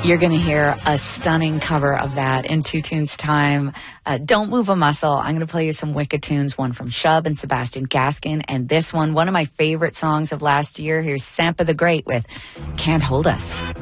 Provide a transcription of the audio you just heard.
You're going to hear a stunning cover of that in 2 tunes time. Don't Move a Muscle. I'm going to play you some wicked tunes, one from Shub and Sebastian Gaskin, and this one of my favorite songs of last year. Here's Sampa the Great with Can't Hold Us.